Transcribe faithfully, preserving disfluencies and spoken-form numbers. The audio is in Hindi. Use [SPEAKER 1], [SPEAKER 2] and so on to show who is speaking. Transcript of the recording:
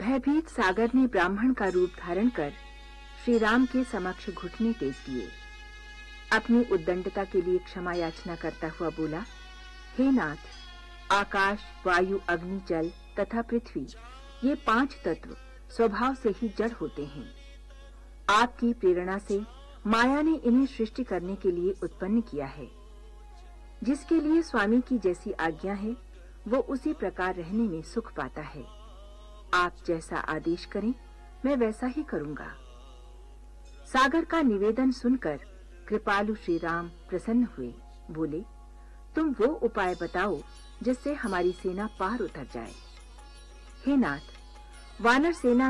[SPEAKER 1] भयभीत सागर ने ब्राह्मण का रूप धारण कर श्री राम के समक्ष घुटने टेक दिए। अपनी उद्दंडता के लिए क्षमा याचना करता हुआ बोला, हे नाथ, आकाश, वायु, अग्नि, जल तथा पृथ्वी ये पांच तत्व स्वभाव से ही जड़ होते हैं। आपकी प्रेरणा से माया ने इन्हें सृष्टि करने के लिए उत्पन्न किया है। जिसके लिए स्वामी की जैसी आज्ञा है वो उसी प्रकार रहने में सुख पाता है। आप जैसा आदेश करें मैं वैसा ही करूंगा। सागर का निवेदन सुनकर कृपालु श्री राम प्रसन्न हुए। बोले, तुम वो उपाय बताओ जिससे हमारी सेना पार उतर जाए। हे नाथ, वानर सेना